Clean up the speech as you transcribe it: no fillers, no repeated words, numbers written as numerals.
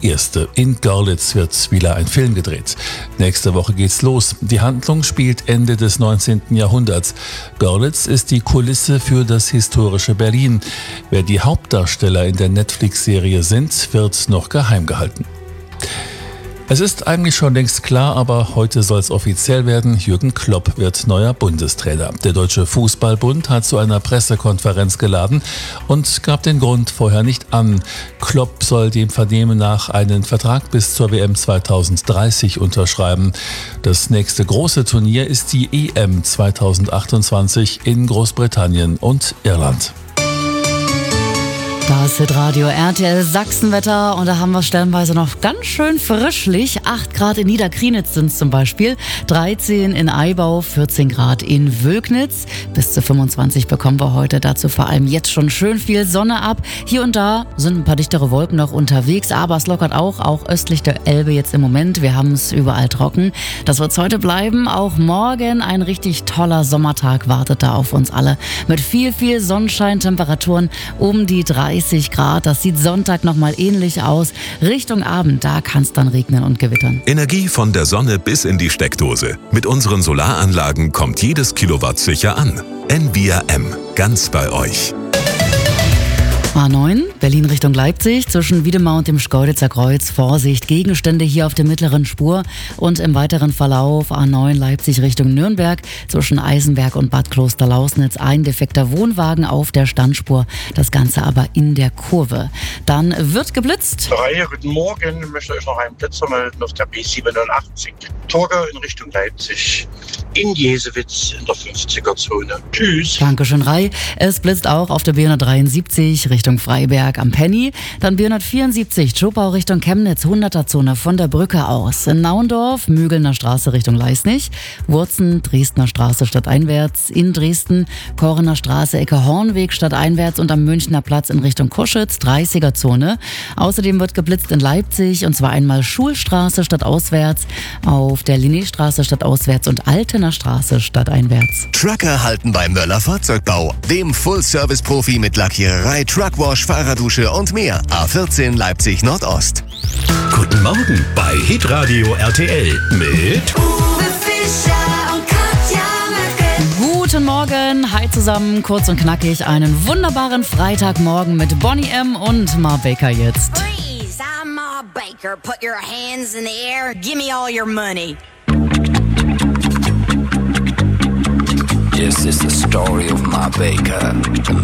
erste. In Görlitz wird wieder ein Film gedreht. Nächste Woche geht's los. Die Handlung spielt Ende des 19. Jahrhunderts. Görlitz ist die Kulisse für das historische Berlin. Wer die Hauptdarsteller in der Netflix-Serie sind, wird noch geheim gehalten. Es ist eigentlich schon längst klar, aber heute soll es offiziell werden. Jürgen Klopp wird neuer Bundestrainer. Der Deutsche Fußballbund hat zu einer Pressekonferenz geladen und gab den Grund vorher nicht an. Klopp soll dem Vernehmen nach einen Vertrag bis zur WM 2030 unterschreiben. Das nächste große Turnier ist die EM 2028 in Großbritannien und Irland. Das Hitradio RTL Sachsenwetter und da haben wir stellenweise noch ganz schön frischlich. 8 Grad in Niederkrienitz sind es zum Beispiel, 13 in Aibau, 14 Grad in Wögnitz. Bis zu 25 bekommen wir heute, dazu vor allem jetzt schon schön viel Sonne ab. Hier und da sind ein paar dichtere Wolken noch unterwegs, aber es lockert auch östlich der Elbe jetzt im Moment. Wir haben es überall trocken. Das wird es heute bleiben. Auch morgen ein richtig toller Sommertag wartet da auf uns alle. Mit viel Sonnenschein, Temperaturen um die 30 Grad. Das sieht Sonntag nochmal ähnlich aus. Richtung Abend, da kann es dann regnen und gewittern. Energie von der Sonne bis in die Steckdose. Mit unseren Solaranlagen kommt jedes Kilowatt sicher an. Envia M. Ganz bei euch. A9, Berlin Richtung Leipzig, zwischen Wiedemar und dem Schkeuditzer Kreuz. Vorsicht, Gegenstände hier auf der mittleren Spur. Und im weiteren Verlauf A9 Leipzig Richtung Nürnberg, zwischen Eisenberg und Bad Klosterlausnitz. Ein defekter Wohnwagen auf der Standspur, das Ganze aber in der Kurve. Dann wird geblitzt. Guten Morgen, ich möchte euch noch einen Blitzer melden auf der B87. Torgau in Richtung Leipzig, in Jesewitz in der 50er-Zone. Tschüss. Dankeschön, Rai. Es blitzt auch auf der B173 Richtung Freiberg am Penny. Dann B174 Zschopau Richtung Chemnitz, 100er-Zone von der Brücke aus. In Naundorf, Mügelner Straße Richtung Leisnig. Wurzen, Dresdner Straße stadteinwärts. In Dresden, Korener Straße, Ecke Hornweg stadteinwärts und am Münchner Platz in Richtung Koschitz, 30er-Zone. Außerdem wird geblitzt in Leipzig und zwar einmal Schulstraße stadtauswärts, auf der Linnéstraße stadtauswärts und Altener Straße stadteinwärts. Trucker halten bei Möller Fahrzeugbau, dem Full-Service-Profi mit Lackiererei, Truckwash, Fahrradusche und mehr. A14 Leipzig Nordost. Guten Morgen bei Hitradio RTL mit Uwe Fischer und Katja Merkel. Guten Morgen, hi zusammen, kurz und knackig, einen wunderbaren Freitagmorgen mit Bonnie M. und Ma Baker jetzt. Freeze, I'm Ma Baker. Put your hands in the air. Give me all your money. This is the story of Ma Baker.